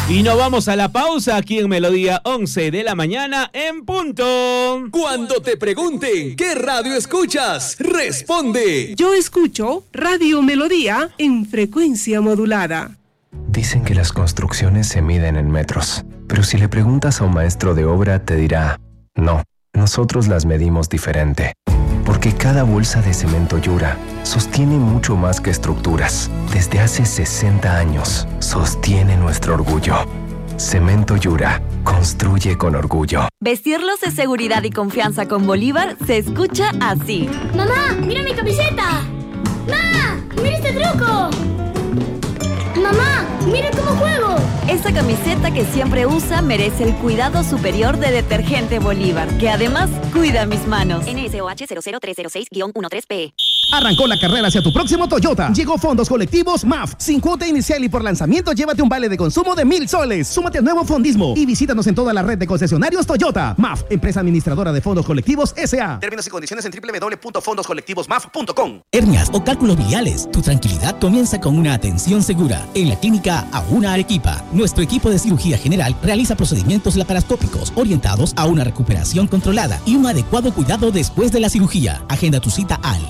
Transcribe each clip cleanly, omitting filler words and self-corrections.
Y nos vamos a la pausa aquí en Melodía, 11 de la mañana en punto. Cuando te pregunten ¿qué radio escuchas? Responde. Yo escucho Radio Melodía en frecuencia modulada. Dicen que las construcciones se miden en metros, pero si le preguntas a un maestro de obra te dirá, no, nosotros las medimos diferente. Porque cada bolsa de cemento Yura sostiene mucho más que estructuras. Desde hace 60 años, sostiene nuestro orgullo. Cemento Yura, construye con orgullo. Vestirlos de seguridad y confianza con Bolívar se escucha así. ¡Mamá, mira mi camiseta! ¡Ma, mira este truco! ¡Mamá, mira cómo juego! Esa camiseta que siempre usa merece el cuidado superior de Detergente Bolívar, que además cuida mis manos. NSOH 00306-13P. Arrancó la carrera hacia tu próximo Toyota. Llegó Fondos Colectivos MAF. Sin cuota inicial y por lanzamiento, llévate un vale de consumo de 1,000 soles. Súmate al nuevo fondismo y visítanos en toda la red de concesionarios Toyota. MAF, empresa administradora de Fondos Colectivos S.A. Términos y condiciones en www.fondoscolectivosmaf.com. Hernias o cálculos biliares. Tu tranquilidad comienza con una atención segura. En la clínica Auna Arequipa, nuestro equipo de cirugía general realiza procedimientos laparoscópicos orientados a una recuperación controlada y un adecuado cuidado después de la cirugía. Agenda tu cita al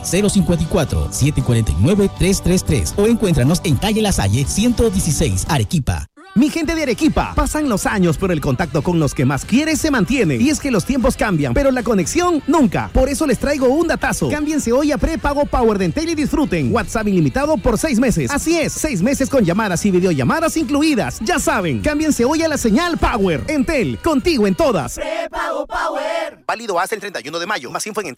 054-749-333 o encuéntranos en calle La Salle 116, Arequipa. Mi gente de Arequipa, pasan los años, pero el contacto con los que más quieres se mantiene. Y es que los tiempos cambian, pero la conexión nunca. Por eso les traigo un datazo. Cámbiense hoy a prepago Power de Entel y disfruten WhatsApp ilimitado por 6 meses. Así es, 6 meses con llamadas y videollamadas incluidas. Ya saben, cámbiense hoy a la señal Power. Entel, contigo en todas. Prepago Power. Válido hasta el 31 de mayo. Más info en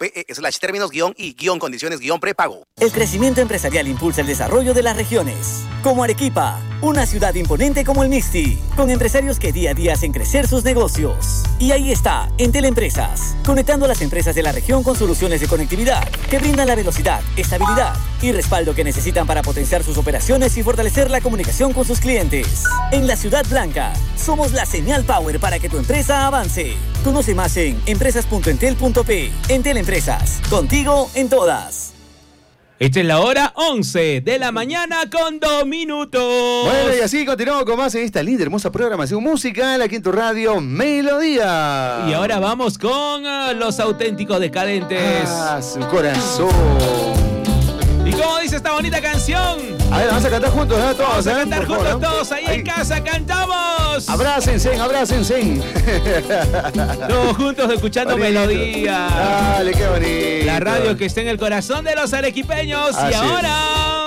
entel.pe/términos-y-condiciones-prepago. El crecimiento empresarial impulsa el desarrollo de las regiones. Como Arequipa, una ciudad imponente como el Mixti, con empresarios que día a día hacen crecer sus negocios. Y ahí está, Entel Empresas, conectando a las empresas de la región con soluciones de conectividad que brindan la velocidad, estabilidad y respaldo que necesitan para potenciar sus operaciones y fortalecer la comunicación con sus clientes. En la Ciudad Blanca, somos la señal Power para que tu empresa avance. Conoce más en empresas.entel.p. Entel Empresas, contigo en todas. Esta es la hora 11 de la mañana con 2 minutos. Bueno, y así continuamos con más en esta linda, hermosa programación musical aquí en tu radio Melodía. Y ahora vamos con los auténticos decadentes. Su corazón. ¿Y cómo dice esta bonita canción? A ver, vamos a cantar juntos, ¿eh? Todos, vamos a cantar por juntos favor, todos ahí en casa, cantamos. Abrácense, abrácense. Todos juntos escuchando bonito. Melodía. Dale, qué bonito. La radio que está en el corazón de los arequipeños. Así y ahora...